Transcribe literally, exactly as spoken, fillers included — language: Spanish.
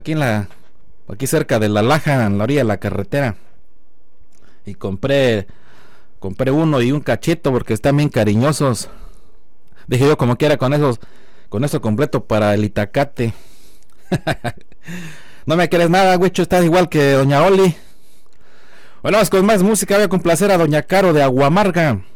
aquí en la, aquí cerca de la Laja, en la orilla de la carretera. Y compré, compré uno y un cachito porque están bien cariñosos. Dije yo como quiera con esos, con eso completo para el itacate. No me quieres nada, güicho, estás igual que Doña Oli. Bueno, vamos con más música, voy a complacer a Doña Caro de Aguamarga.